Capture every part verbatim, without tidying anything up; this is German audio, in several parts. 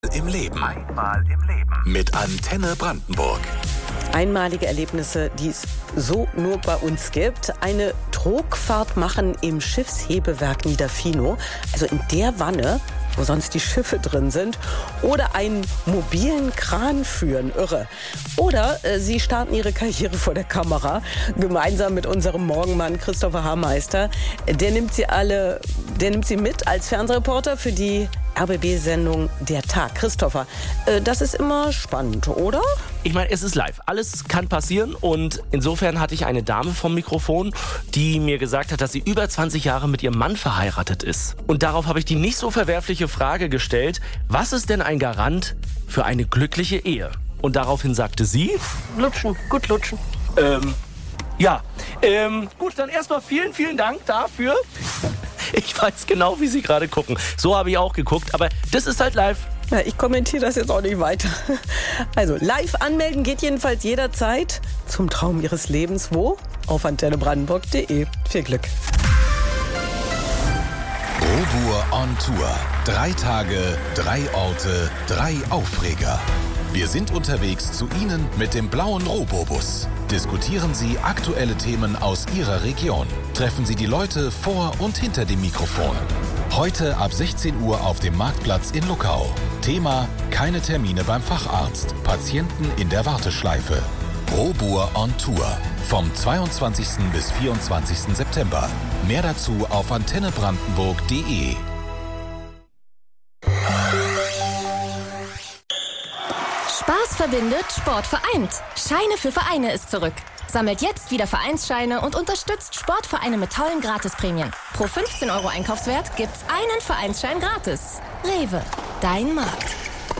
im Leben. Einmal im Leben. Mit Antenne Brandenburg. Einmalige Erlebnisse, die es so nur bei uns gibt. Eine Trogfahrt machen im Schiffshebewerk Niederfino, also in der Wanne, wo sonst die Schiffe drin sind. Oder einen mobilen Kran führen, irre. Oder äh, Sie starten Ihre Karriere vor der Kamera, gemeinsam mit unserem Morgenmann Christopher Hameister. Der nimmt Sie alle, der nimmt Sie mit als Fernsehreporter für die R B B-Sendung Der Tag. Christopher, äh, das ist immer spannend, oder? Ich meine, es ist live. Alles kann passieren und insofern hatte ich eine Dame vom Mikrofon, die mir gesagt hat, dass sie über zwanzig Jahre mit ihrem Mann verheiratet ist. Und darauf habe ich die nicht so verwerfliche Frage gestellt, was ist denn ein Garant für eine glückliche Ehe? Und daraufhin sagte sie... Lutschen, gut lutschen. Ähm, ja, ähm, gut, dann erstmal vielen, vielen Dank dafür. Ich weiß genau, wie Sie gerade gucken. So habe ich auch geguckt, aber das ist halt live. Ja, ich kommentiere das jetzt auch nicht weiter. Also, live anmelden geht jedenfalls jederzeit zum Traum Ihres Lebens. Wo? Auf antenne brandenburg punkt de. Viel Glück. Robur on Tour. Drei Tage, drei Orte, drei Aufreger. Wir sind unterwegs zu Ihnen mit dem blauen Robobus. Diskutieren Sie aktuelle Themen aus Ihrer Region. Treffen Sie die Leute vor und hinter dem Mikrofon. Heute ab sechzehn Uhr auf dem Marktplatz in Luckau. Thema: keine Termine beim Facharzt. Patienten in der Warteschleife. Robur on Tour. Vom zweiundzwanzigsten bis vierundzwanzigsten September. Mehr dazu auf antenne brandenburg punkt de. Spaß verbindet, Sport vereint. Scheine für Vereine ist zurück. Sammelt jetzt wieder Vereinsscheine und unterstützt Sportvereine mit tollen Gratisprämien. Pro fünfzehn Euro Einkaufswert gibt's einen Vereinsschein gratis. Rewe, dein Markt.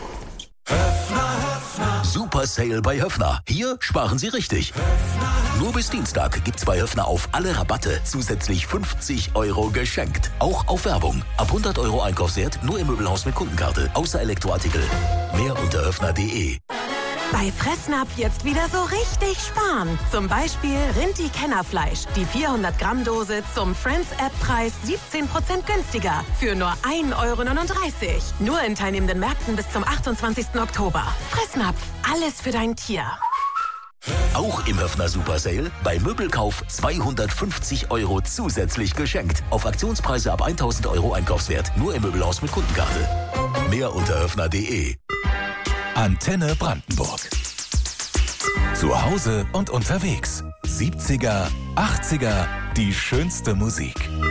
Super Sale bei Höffner. Hier sparen Sie richtig. Nur bis Dienstag gibt's bei Höffner auf alle Rabatte zusätzlich fünfzig Euro geschenkt. Auch auf Werbung. Ab hundert Euro Einkaufswert nur im Möbelhaus mit Kundenkarte. Außer Elektroartikel. Mehr unter höffner punkt de. Bei Fressnapf jetzt wieder so richtig sparen. Zum Beispiel Rinti-Kennerfleisch. Die vierhundert Gramm Dose zum Friends-App-Preis siebzehn Prozent günstiger. Für nur ein Euro neununddreißig. Nur in teilnehmenden Märkten bis zum achtundzwanzigsten Oktober. Fressnapf. Alles für dein Tier. Auch im Höffner Super Sale. Bei Möbelkauf zweihundertfünfzig Euro zusätzlich geschenkt. Auf Aktionspreise ab tausend Euro Einkaufswert. Nur im Möbelhaus mit Kundenkarte. Mehr unter höffner punkt de. Antenne Brandenburg. Zu Hause und unterwegs. siebziger, achtziger, die schönste Musik.